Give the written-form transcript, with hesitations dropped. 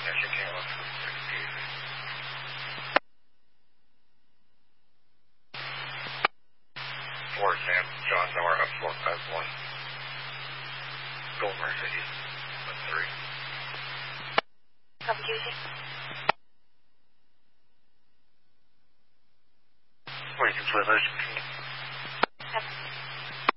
Fort Sam, John Nora, 451. Gold Mercedes, 13. Copy, Tuesday. Wait, it's with us.